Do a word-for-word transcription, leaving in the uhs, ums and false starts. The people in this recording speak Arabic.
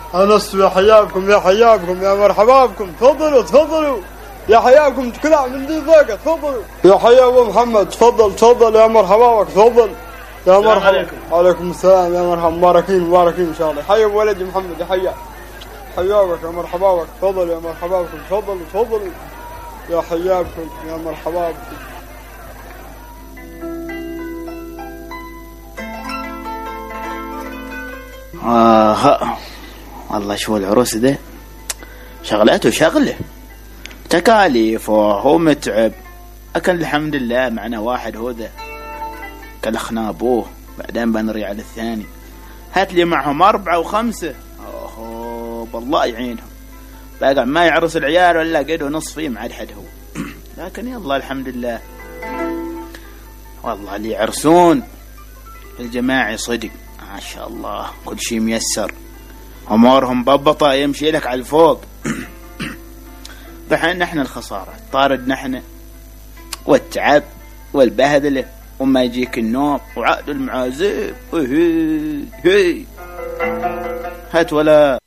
أنس يا حياكم يا حياكم يا مرحبا بكم، تفضلوا تفضلوا يا حياكم، كلها من دي ضاقة، تفضلوا يا حيا أبو محمد، تفضل تفضل يا مرحبا بك، تفضل يا مرحبا عليكم. عليكم السلام يا مرحبا، مباركين مباركين إن شاء الله. حيا ولدي محمد، يا حيا حيا بك يا مرحبا بك، تفضل يا مرحبا بكم، تفضلوا تفضلوا يا حياكم يا مرحبا بكم. آه والله شو العروس ده شغلته شغله تكاليف وهو متعب. أكل الحمد لله معنا واحد هو ذا كلخنا أبوه، بعدين بنري على الثاني، هات لي معهم أربعة وخمسة، أوه بالله يعينهم، بقى ما يعرس العيال ولا قدوا نصفي مع حد هو. لكن يلا الحمد لله والله اللي يعرسون الجماعي صدق ما شاء الله، كل شيء ميسر، أمورهم ببطة يمشي لك على الفوق. دحين نحن الخسارة طارد نحن والتعب والبهدلة وما يجيك النوم وعقد المعازيب. هي هي هات ولا